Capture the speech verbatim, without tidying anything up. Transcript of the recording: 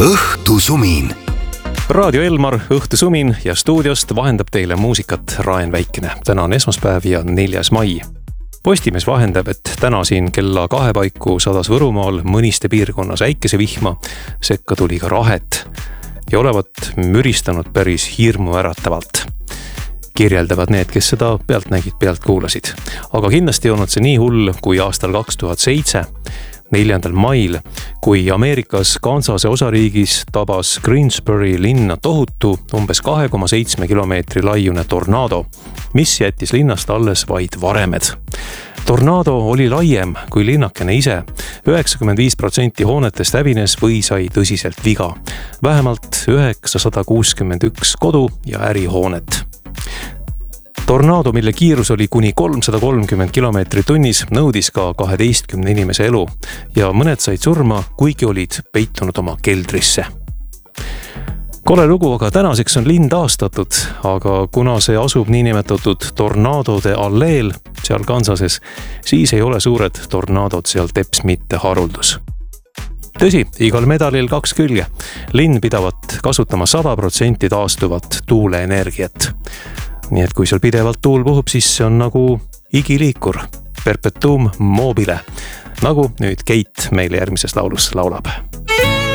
õhtusumin. Raadio Elmar, õhtusumin ja stuudiost vahendab teile muusikat Raen Väikene. Täna on esmaspäev ja neljas mai. Postimees vahendab, et täna siin kella kahe paiku sadas Võrumaal mõniste piirkonnas äikesevihma, sekka tuli ka rahet ja olevat müristanud päris hirmu äratavalt. Kirjeldavad need, kes seda pealt nägid, pealt kuulasid. Aga kindlasti on see nii hull kui aastal kaks tuhat seitse, neljandal mail, kui Ameerikas Kansase osariigis tabas Greensbury linna tohutu umbes kahe koma seitsme kilomeetri laiune tornaado, mis jättis linnast alles vaid varemed. Tornaado oli laiem kui linnakene ise. üheksakümmend viis protsenti hoonetest hävines või sai tõsiselt viga. Vähemalt üheksasada kuuskümmend üks kodu ja ärihoonet. Tornaado, mille kiirus oli kuni kolmsada kolmkümmend kilomeetrit tunnis, nõudis ka kaheteistkümne inimese elu ja mõned said surma, kuigi olid peitunud oma keldrisse. Kole lugu, aga tänaseks on linn taastatud, aga kuna see asub niinimetatud tornaadode alleel seal Kansases, siis ei ole suured tornaadod seal teps mitte haruldus. Tõsi, igal medalil kaks külge. Linn pidavat kasutama sada protsenti taastuvat tuuleenergiat. Nii et kui seal pidevalt tuul puhub, siis see on nagu igiliikur, perpetuum mobile, nagu nüüd Keit meile järgmises laulus laulab.